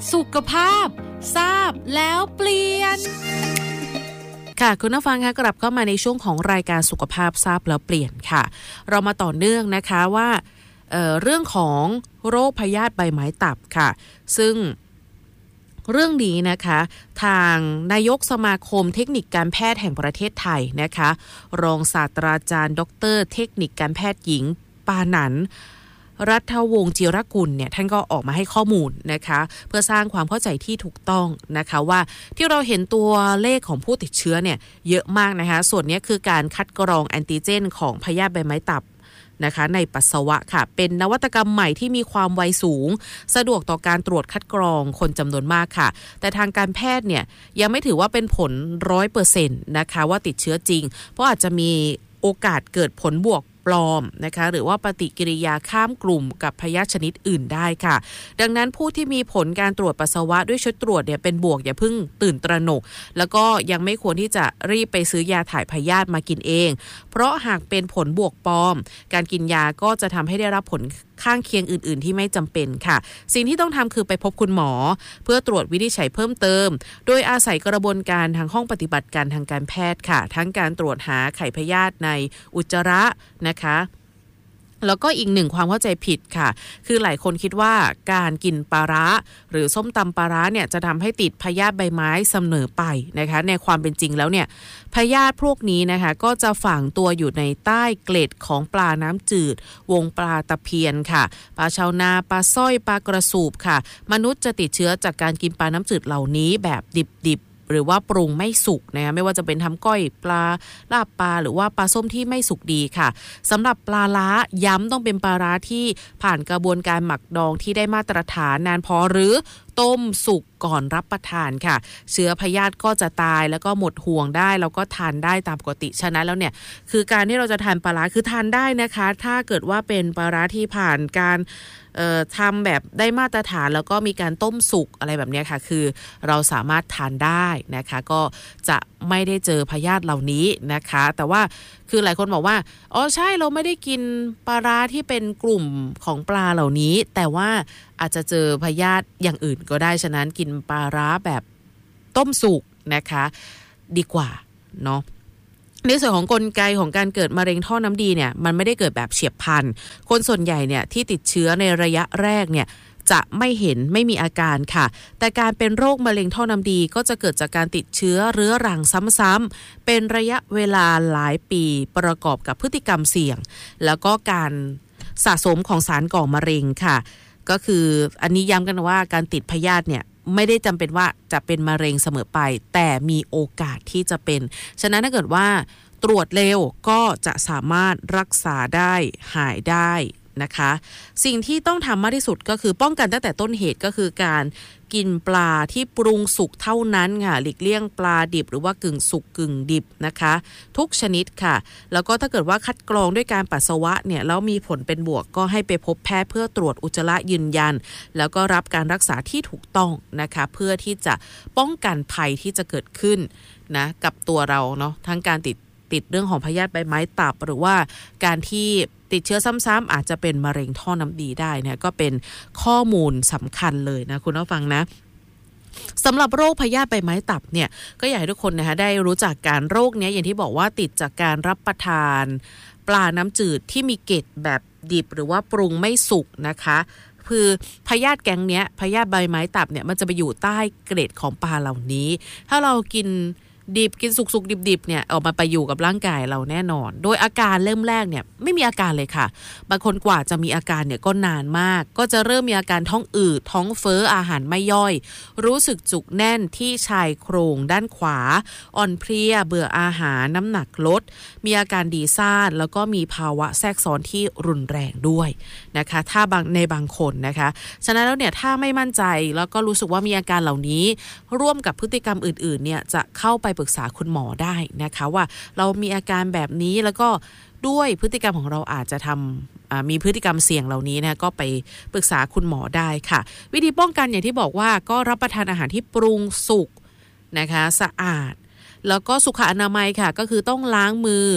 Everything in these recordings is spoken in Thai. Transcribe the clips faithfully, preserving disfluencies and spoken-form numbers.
สุขภาพทราบแล้วเปลี่ยนค่ะคุณผู้ฟังคะกลับเข้ามาในช่วงของรายการสุขภาพทราบแล้วเปลี่ยนค่ะเรามาต่อเนื่องนะคะว่า เอ่อ เรื่องของโรคพยาธิใบไม้ตับค่ะซึ่งเรื่องนี้นะคะทางนายกสมาคมเทคนิคการแพทย์แห่งประเทศไทยนะคะรองศาสตราจารย์ดรเทคนิคการแพทย์หญิงปานันท์รัฐวงศ์จิรกุลเนี่ยท่านก็ออกมาให้ข้อมูลนะคะเพื่อสร้างความเข้าใจที่ถูกต้องนะคะว่าที่เราเห็นตัวเลขของผู้ติดเชื้อเนี่ยเยอะมากนะคะส่วนนี้คือการคัดกรองแอนติเจนของพยาธิใบไม้ตับนะคะในปัสสาวะค่ะเป็นนวัตกรรมใหม่ที่มีความไวสูงสะดวกต่อการตรวจคัดกรองคนจำนวนมากค่ะแต่ทางการแพทย์เนี่ยยังไม่ถือว่าเป็นผล ร้อยเปอร์เซ็นต์ นะคะว่าติดเชื้อจริงเพราะอาจจะมีโอกาสเกิดผลบวกปลอมนะคะหรือว่าปฏิกิริยาข้ามกลุ่มกับพยาธิชนิดอื่นได้ค่ะดังนั้นผู้ที่มีผลการตรวจปัสสาวะด้วยชุดตรวจเนี่ยเป็นบวกอย่าเพิ่งตื่นตระหนกแล้วก็ยังไม่ควรที่จะรีบไปซื้อยาถ่ายพยาธิมากินเองเพราะหากเป็นผลบวกปลอมการกินยาก็จะทำให้ได้รับผลข้างเคียงอื่นๆที่ไม่จำเป็นค่ะสิ่งที่ต้องทำคือไปพบคุณหมอเพื่อตรวจวินิจฉัยเพิ่มเติมโดยอาศัยกระบวนการทางห้องปฏิบัติการทางการแพทย์ค่ะทั้งการตรวจหาไข่พยาธิในอุจจาระนะคะแล้วก็อีกหนึ่งความเข้าใจผิดค่ะคือหลายคนคิดว่าการกินปลาร้าหรือส้มตำปลาร้าเนี่ยจะทำให้ติดพยาธิใบไม้เสมอไปนะคะในความเป็นจริงแล้วเนี่ยพยาธิพวกนี้นะคะก็จะฝังตัวอยู่ในใต้เกล็ดของปลาน้ำจืดวงปลาตะเพียนค่ะปลาชาวนาปลาสร้อยปลากระสูบค่ะมนุษย์จะติดเชื้อจากการกินปลาน้ำจืดเหล่านี้แบบดิบๆหรือว่าปรุงไม่สุกนะคะไม่ว่าจะเป็นทำก้อยปลาลาบปลาหรือว่าปลาส้มที่ไม่สุกดีค่ะสำหรับปลาล้าย้ำต้องเป็นปลาล้าที่ผ่านกระบวนการหมักดองที่ได้มาตรฐานนานพอหรือต้มสุกก่อนรับประทานค่ะเชื้อพยาธิก็จะตายแล้วก็หมดห่วงได้แล้วก็ทานได้ตามปกติฉะนั้นแล้วเนี่ยคือการที่เราจะทานปลาล้าคือทานได้นะคะถ้าเกิดว่าเป็นปลาล้าที่ผ่านการเอ่อทำแบบได้มาตรฐานแล้วก็มีการต้มสุกอะไรแบบนี้ค่ะคือเราสามารถทานได้นะคะก็จะไม่ได้เจอพยาธิเหล่านี้นะคะแต่ว่าคือหลายคนบอกว่าอ๋อใช่เราไม่ได้กินปลาร้าที่เป็นกลุ่มของปลาเหล่านี้แต่ว่าอาจจะเจอพยาธิอย่างอื่นก็ได้ฉะนั้นกินปลาร้าแบบต้มสุกนะคะดีกว่าเนาะในส่วนของกลไกของการเกิดมะเร็งท่อน้ำดีเนี่ยมันไม่ได้เกิดแบบเฉียบพลันคนส่วนใหญ่เนี่ยที่ติดเชื้อในระยะแรกเนี่ยจะไม่เห็นไม่มีอาการค่ะแต่การเป็นโรคมะเร็งท่อน้ำดีก็จะเกิดจากการติดเชื้อเรื้อรังซ้ำๆเป็นระยะเวลาหลายปีประกอบกับพฤติกรรมเสี่ยงแล้วก็การสะสมของสารก่อมะเร็งค่ะก็คืออันนี้ย้ำกันว่าการติดพยาธิเนี่ยไม่ได้จำเป็นว่าจะเป็นมะเร็งเสมอไปแต่มีโอกาสที่จะเป็นฉะนั้นถ้าเกิดว่าตรวจเร็วก็จะสามารถรักษาได้หายได้นะคะสิ่งที่ต้องทำมากที่สุดก็คือป้องกันตั้งแต่ต้นเหตุก็คือการกินปลาที่ปรุงสุกเท่านั้นค่ะหลีกเลี่ยงปลาดิบหรือว่ากึ่งสุกกึ่งดิบนะคะทุกชนิดค่ะแล้วก็ถ้าเกิดว่าคัดกรองด้วยการปัสสาวะเนี่ยแล้วมีผลเป็นบวกก็ให้ไปพบแพทย์เพื่อตรวจอุจจาระยืนยันแล้วก็รับการรักษาที่ถูกต้องนะคะเพื่อที่จะป้องกันภัยที่จะเกิดขึ้นนะกับตัวเราเนาะทั้งการติดติดเรื่องของพยาธิใบไม้ตับหรือว่าการที่ติดเชื้อซ้ำๆอาจจะเป็นมะเร็งท่อน้ำดีได้นะก็เป็นข้อมูลสำคัญเลยนะคุณผู้ฟังนะสำหรับโรคพยาธิใบไม้ตับเนี่ยก็อยากให้ทุกคนนะคะได้รู้จักการโรคนี้อย่างที่บอกว่าติดจากการรับประทานปลาน้ำจืดที่มีเกล็ดแบบดิบหรือว่าปรุงไม่สุกนะคะคือพยาธิแก๊งเนี้ยพยาธิใบไม้ตับเนี่ยมันจะไปอยู่ใต้เกล็ดของปลาเหล่านี้ถ้าเรากินดิบกินสุกๆดิบๆเนี่ยออกมาไปอยู่กับร่างกายเราแน่นอนโดยอาการเริ่มแรกเนี่ยไม่มีอาการเลยค่ะบางคนกว่าจะมีอาการเนี่ยก็นานมากก็จะเริ่มมีอาการท้องอืดท้องเฟ้ออาหารไม่ย่อยรู้สึกจุกแน่นที่ชายโครงด้านขวาอ่อนเพลียเบื่ออาหารน้ำหนักลดมีอาการดีซ่านแล้วก็มีภาวะแทรกซ้อนที่รุนแรงด้วยนะคะถ้าบางในบางคนนะคะฉะนั้นแล้วเนี่ยถ้าไม่มั่นใจแล้วก็รู้สึกว่ามีอาการเหล่านี้ร่วมกับพฤติกรรมอื่นๆเนี่ยจะเข้าไปปรึกษาคุณหมอได้นะคะว่าเรามีอาการแบบนี้แล้วก็ด้วยพฤติกรรมของเราอาจจะทำมีพฤติกรรมเสี่ยงเหล่านี้นะก็ไปปรึกษาคุณหมอได้ค่ะวิธีป้องกันอย่างที่บอกว่าก็รับประทานอาหารที่ปรุงสุกนะคะสะอาดแล้วก็สุขอนามัยค่ะก็คือต้องล้างมือ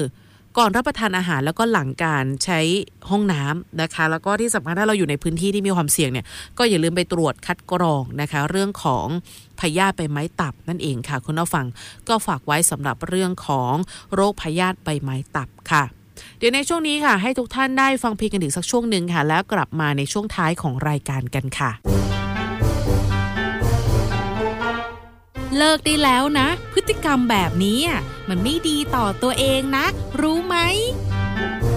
ก่อนรับประทานอาหารแล้วก็หลังการใช้ห้องน้ำนะคะแล้วก็ที่สำคัญถ้าเราอยู่ในพื้นที่ที่มีความเสี่ยงเนี่ยก็อย่าลืมไปตรวจคัดกรองนะคะเรื่องของพยาธิใบไม้ตับนั่นเองค่ะคุณผู้ฟังก็ฝากไว้สำหรับเรื่องของโรคพยาธิใบไม้ตับค่ะเดี๋ยวในช่วงนี้ค่ะให้ทุกท่านได้ฟังเพลงกันอีกสักช่วงนึงค่ะแล้วกลับมาในช่วงท้ายของรายการกันค่ะเลิกได้แล้วนะพฤติกรรมแบบนี้มันไม่ดีต่อตัวเองนะรู้ไหม